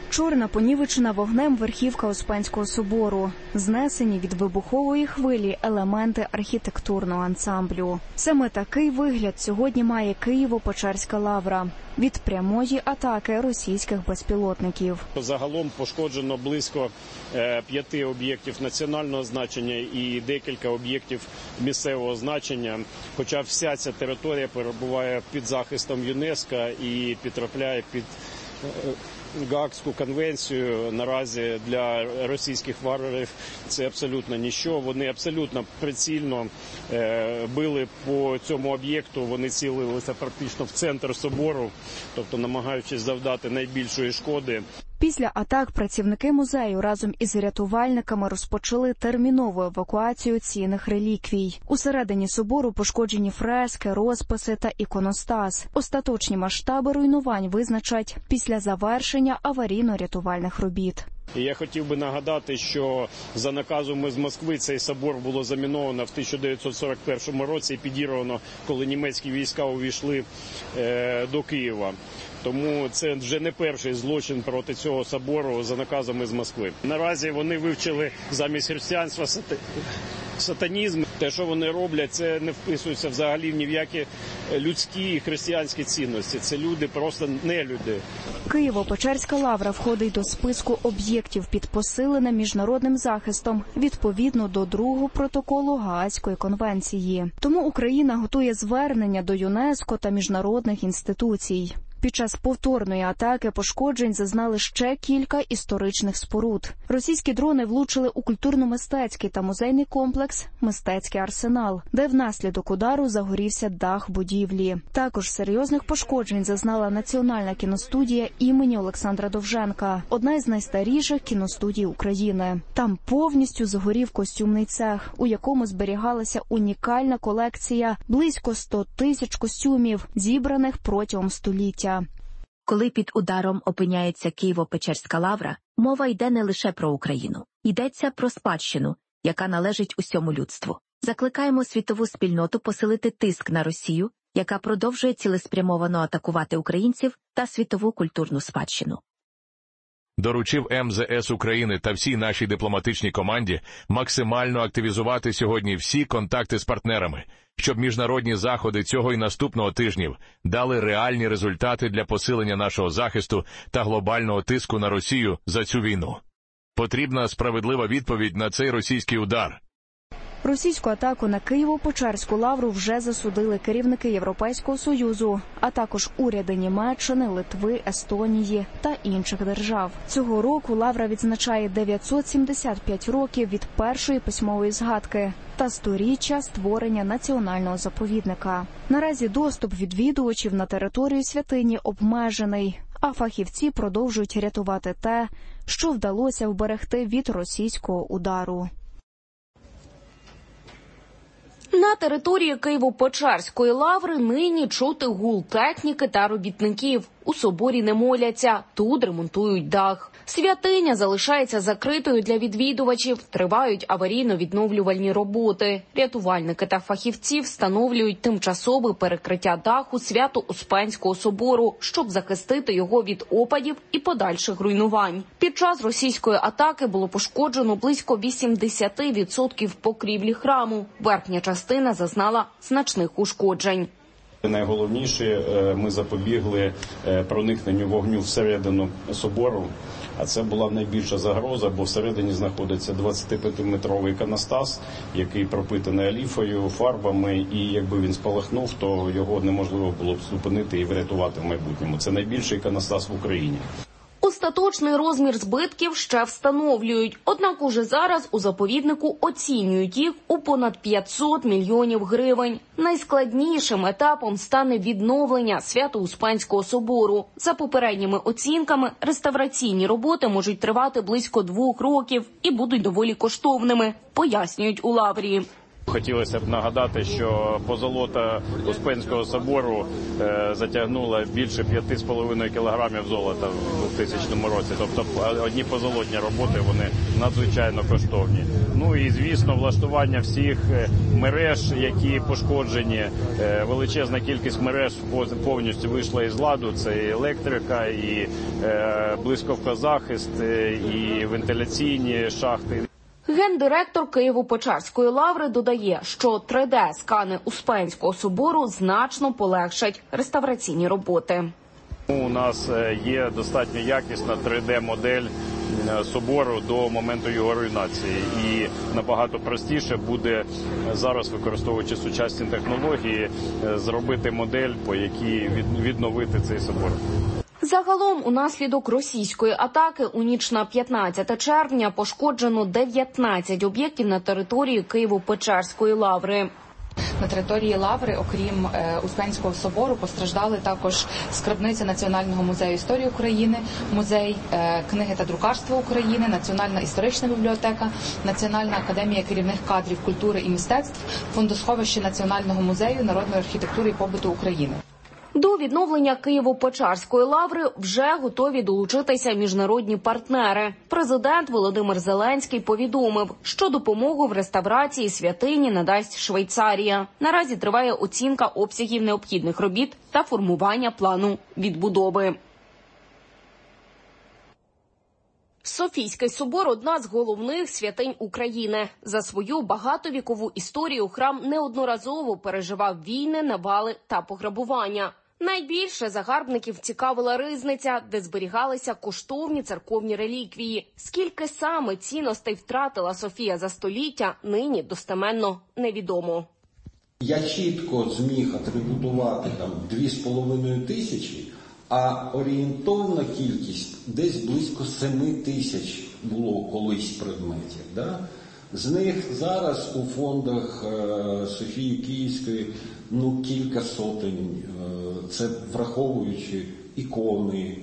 Чорна понівечена вогнем верхівка Успенського собору. Знесені від вибухової хвилі елементи архітектурного ансамблю. Саме такий вигляд сьогодні має Києво-Печерська лавра від прямої атаки російських безпілотників. Загалом пошкоджено близько 5 об'єктів національного значення і декілька об'єктів місцевого значення. Хоча вся ця територія перебуває під захистом ЮНЕСКО і потрапляє під Гаазьку конвенцію. Наразі для російських варварів це абсолютно ніщо. Вони абсолютно прицільно били по цьому об'єкту, вони цілилися практично в центр собору, тобто намагаючись завдати найбільшої шкоди. Після атак працівники музею разом із рятувальниками розпочали термінову евакуацію цінних реліквій. Усередині собору пошкоджені фрески, розписи та іконостас. Остаточні масштаби руйнувань визначать після завершення аварійно-рятувальних робіт. Я хотів би нагадати, що за наказом з Москви цей собор було заміновано в 1941 році і підірвано, коли німецькі війська увійшли до Києва. Тому це вже не перший злочин проти цього собору за наказом з Москви. Наразі вони вивчили замість християнства сатанізм. Те, що вони роблять, це не вписується взагалі ні в які людські і християнські цінності. Це люди, просто не люди. Києво-Печерська лавра входить до списку об'єктів під посиленим міжнародним захистом відповідно до 2-го протоколу Гаазької конвенції. Тому Україна готує звернення до ЮНЕСКО та міжнародних інституцій. Під час повторної атаки пошкоджень зазнали ще кілька історичних споруд. Російські дрони влучили у культурно-мистецький та музейний комплекс «Мистецький арсенал», де внаслідок удару загорівся дах будівлі. Також серйозних пошкоджень зазнала Національна кіностудія імені Олександра Довженка, одна із найстаріших кіностудій України. Там повністю згорів костюмний цех, у якому зберігалася унікальна колекція близько 100 тисяч костюмів, зібраних протягом століття. Коли під ударом опиняється Києво-Печерська лавра, мова йде не лише про Україну. Йдеться про спадщину, яка належить усьому людству. Закликаємо світову спільноту посилити тиск на Росію, яка продовжує цілеспрямовано атакувати українців та світову культурну спадщину. Доручив МЗС України та всій нашій дипломатичній команді максимально активізувати сьогодні всі контакти з партнерами, щоб міжнародні заходи цього і наступного тижнів дали реальні результати для посилення нашого захисту та глобального тиску на Росію за цю війну. Потрібна справедлива відповідь на цей російський удар. Російську атаку на Києво-Печерську лавру вже засудили керівники Європейського Союзу, а також уряди Німеччини, Литви, Естонії та інших держав. Цього року лавра відзначає 975 років від першої письмової згадки та 100-річчя створення національного заповідника. Наразі доступ відвідувачів на територію святині обмежений, а фахівці продовжують рятувати те, що вдалося вберегти від російського удару. На території Києво-Печерської лаври нині чути гул техніки та робітників. У соборі не моляться, тут ремонтують дах. Святиня залишається закритою для відвідувачів, тривають аварійно-відновлювальні роботи. Рятувальники та фахівці встановлюють тимчасове перекриття даху Свято-Успенського собору, щоб захистити його від опадів і подальших руйнувань. Під час російської атаки було пошкоджено близько 80% покрівлі храму. Верхня частина зазнала значних ушкоджень. Найголовніше, ми запобігли проникненню вогню всередину собору, а це була найбільша загроза, бо всередині знаходиться 25-метровий іконостас, який пропитаний оліфою, фарбами, і якби він спалахнув, то його неможливо було б зупинити і врятувати в майбутньому. Це найбільший іконостас в Україні. Остаточний розмір збитків ще встановлюють, однак уже зараз у заповіднику оцінюють їх у понад 500 мільйонів гривень. Найскладнішим етапом стане відновлення Свято-Успенського собору. За попередніми оцінками, реставраційні роботи можуть тривати близько 2 років і будуть доволі коштовними, пояснюють у лаврі. Хотілося б нагадати, що позолота Успенського собору затягнула більше 5,5 кілограмів золота в 2000 році. Тобто одні позолотні роботи, вони надзвичайно коштовні. Ну і, звісно, влаштування всіх мереж, які пошкоджені. Величезна кількість мереж повністю вийшла із ладу. Це і електрика, і блискавкозахист, і вентиляційні шахти. Гендиректор Києво-Печерської лаври додає, що 3D-скани Успенського собору значно полегшать реставраційні роботи. У нас є достатньо якісна 3D-модель собору до моменту його руйнації. І набагато простіше буде зараз, використовуючи сучасні технології, зробити модель, по якій відновити цей собор. Загалом, унаслідок російської атаки у ніч на 15 червня пошкоджено 19 об'єктів на території Києво-Печерської лаври. На території лаври, окрім Успенського собору, постраждали також скарбниця Національного музею історії України, музей книги та друкарства України, Національна історична бібліотека, Національна академія керівних кадрів культури і мистецтв, фондосховище Національного музею народної архітектури і побуту України. До відновлення Києво-Печерської лаври вже готові долучитися міжнародні партнери. Президент Володимир Зеленський повідомив, що допомогу в реставрації святині надасть Швейцарія. Наразі триває оцінка обсягів необхідних робіт та формування плану відбудови. Софійський собор – одна з головних святинь України. За свою багатовікову історію храм неодноразово переживав війни, навали та пограбування. Найбільше загарбників цікавила ризниця, де зберігалися коштовні церковні реліквії. Скільки саме цінностей втратила Софія за століття, нині достеменно невідомо. Я чітко зміг атрибутувати 2,5 тисячі, а орієнтовна кількість десь близько 7 тисяч було колись предметів. Да? З них зараз у фондах Софії Київської кілька сотень. Це враховуючи ікони,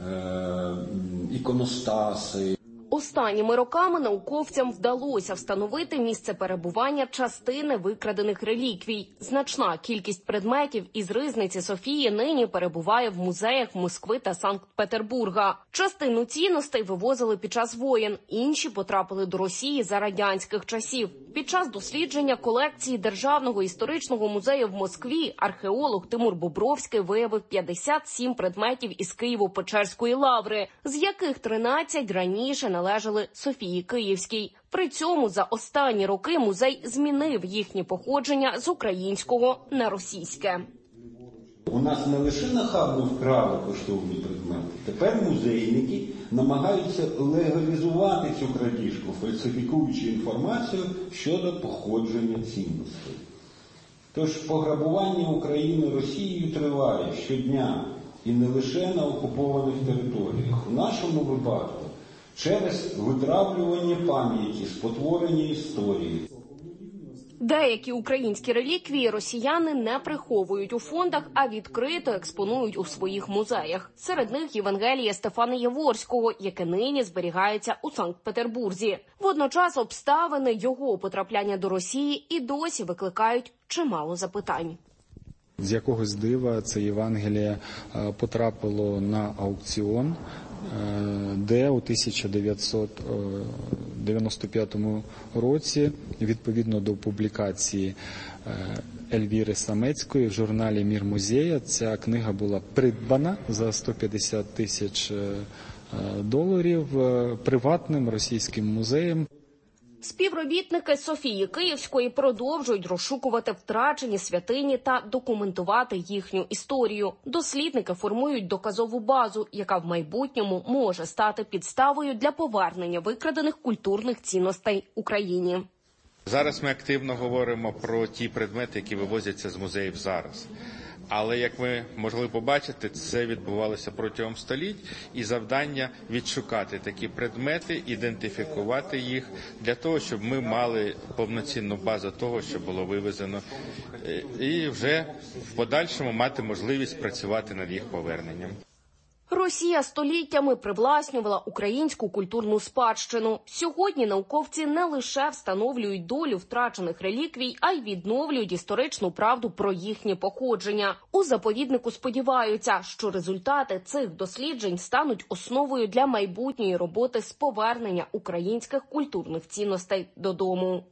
іконостаси. Останніми роками науковцям вдалося встановити місце перебування частини викрадених реліквій. Значна кількість предметів із ризниці Софії нині перебуває в музеях Москви та Санкт-Петербурга. Частину цінностей вивозили під час воєн, інші потрапили до Росії за радянських часів. Під час дослідження колекції Державного історичного музею в Москві археолог Тимур Бобровський виявив 57 предметів із Києво-Печерської лаври, з яких 13 раніше належали Софії Київській. При цьому за останні роки музей змінив їхнє походження з українського на російське. У нас не лише нахабно вкрали коштовні предмети. Тепер музейники намагаються легалізувати цю крадіжку, фальсифікуючи інформацію щодо походження цінностей. Тож пограбування України Росією триває щодня і не лише на окупованих територіях. У нашому випадку через витравлювання пам'яті, спотворення історії. Деякі українські реліквії росіяни не приховують у фондах, а відкрито експонують у своїх музеях. Серед них Євангеліє Стефана Яворського, яке нині зберігається у Санкт-Петербурзі. Водночас обставини його потрапляння до Росії і досі викликають чимало запитань. З якогось дива це Євангеліє потрапило на аукціон, де у 1995 році, відповідно до публікації Ельвіри Самецької в журналі «Мір музея», ця книга була придбана за $150 тисяч приватним російським музеєм. Співробітники Софії Київської продовжують розшукувати втрачені святині та документувати їхню історію. Дослідники формують доказову базу, яка в майбутньому може стати підставою для повернення викрадених культурних цінностей Україні. Зараз ми активно говоримо про ті предмети, які вивозяться з музеїв зараз. Але, як ви могли побачити, це відбувалося протягом століть, і завдання відшукати такі предмети, ідентифікувати їх, для того, щоб ми мали повноцінну базу того, що було вивезено, і вже в подальшому мати можливість працювати над їх поверненням. Росія століттями привласнювала українську культурну спадщину. Сьогодні науковці не лише встановлюють долю втрачених реліквій, а й відновлюють історичну правду про їхнє походження. У заповіднику сподіваються, що результати цих досліджень стануть основою для майбутньої роботи з повернення українських культурних цінностей додому.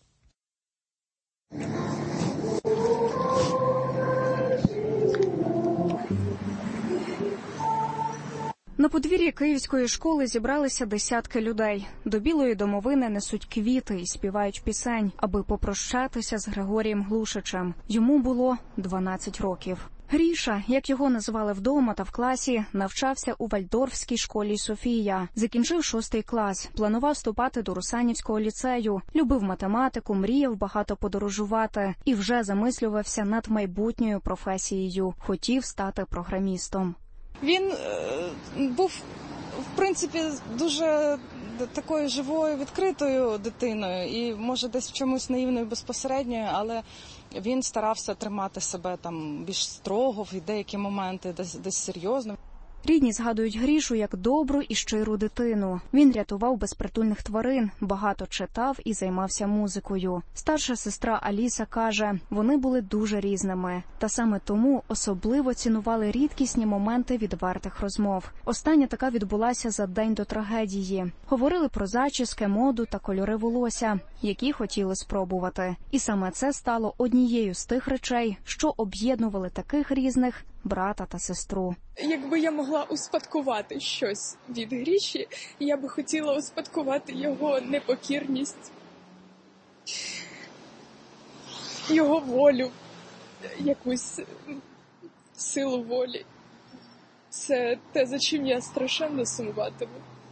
На подвір'ї Київської школи зібралися десятки людей. До Білої домовини несуть квіти і співають пісень, аби попрощатися з Григорієм Глушичем. Йому було 12 років. Гріша, як його називали вдома та в класі, навчався у Вальдорфській школі «Софія». Закінчив 6 клас, планував вступати до Русанівського ліцею, любив математику, мріяв багато подорожувати і вже замислювався над майбутньою професією. Хотів стати програмістом. Він був, в принципі, дуже такою живою, відкритою дитиною і, може, десь в чомусь наївною безпосередньою, але він старався тримати себе там більш строго в деякі моменти, десь серйозно. Рідні згадують Грішу як добру і щиру дитину. Він рятував безпритульних тварин, багато читав і займався музикою. Старша сестра Аліса каже, вони були дуже різними. Та саме тому особливо цінували рідкісні моменти відвертих розмов. Остання така відбулася за день до трагедії. Говорили про зачіски, моду та кольори волосся, які хотіли спробувати. І саме це стало однією з тих речей, що об'єднували таких різних брата та сестру. Якби я могла успадкувати щось від Гріші, я би хотіла успадкувати його непокірність, його волю, якусь силу волі. Це те, за чим я страшенно сумуватиму.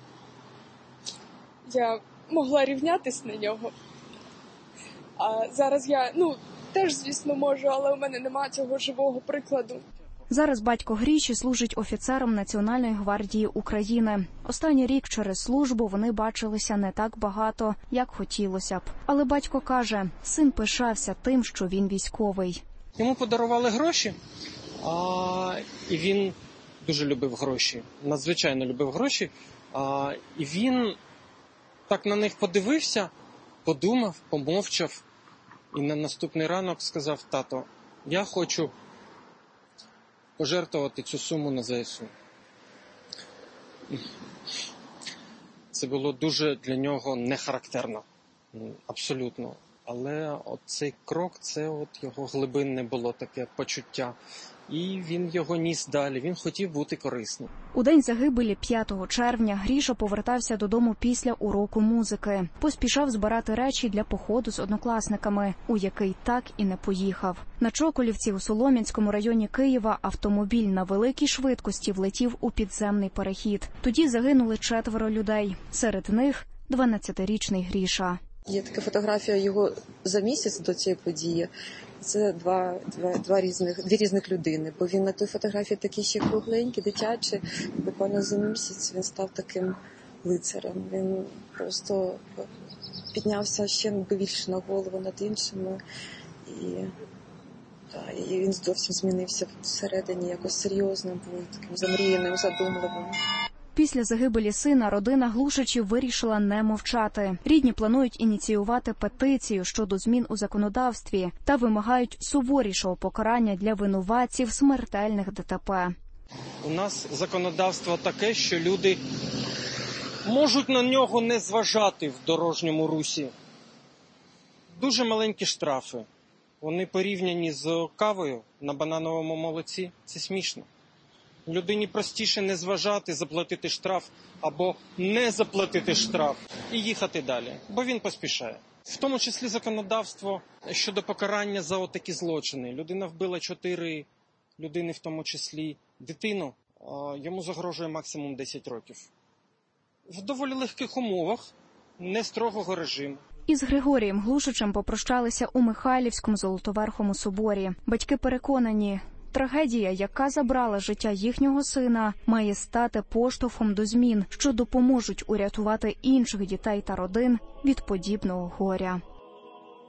Я могла рівнятись на нього. А зараз я, теж, звісно, можу, але у мене немає цього живого прикладу. Зараз батько Гріші служить офіцером Національної гвардії України. Останній рік через службу вони бачилися не так багато, як хотілося б. Але батько каже, син пишався тим, що він військовий. Йому подарували гроші, і він дуже любив гроші, надзвичайно любив гроші. І він так на них подивився, подумав, помовчав і на наступний ранок сказав: тато, я хочу пожертвувати цю суму на ЗСУ. Це було дуже для нього нехарактерно, абсолютно. Але цей крок, це його глибинне було таке почуття. І він його ніс далі, він хотів бути корисним. У день загибелі 5 червня Гріша повертався додому після уроку музики. Поспішав збирати речі для походу з однокласниками, у який так і не поїхав. На Чоколівці у Солом'янському районі Києва автомобіль на великій швидкості влетів у підземний перехід. Тоді загинули 4 людей. Серед них 12-річний Гріша. Є така фотографія його за місяць до цієї події. Це дві різних людини, бо він на той фотографії такий ще кругленький, дитячий. Буквально за місяць він став таким лицарем. Він просто піднявся ще більше на голову над іншими. І він зовсім змінився всередині, якось серйозним був, таким замріяним, задумливим. Після загибелі сина родина Глушичів вирішила не мовчати. Рідні планують ініціювати петицію щодо змін у законодавстві та вимагають суворішого покарання для винуватців смертельних ДТП. У нас законодавство таке, що люди можуть на нього не зважати в дорожньому русі. Дуже маленькі штрафи. Вони порівняні з кавою на банановому молоці. Це смішно. Людині простіше не зважати, заплатити штраф або не заплатити штраф і їхати далі, бо він поспішає. В тому числі законодавство щодо покарання за отакі злочини. Людина вбила 4 людини, в тому числі дитину, йому загрожує максимум 10 років. В доволі легких умовах, не строгого режиму. Із Григорієм Глушичем попрощалися у Михайлівському Золотоверхому соборі. Батьки переконані, трагедія, яка забрала життя їхнього сина, має стати поштовхом до змін, що допоможуть урятувати інших дітей та родин від подібного горя.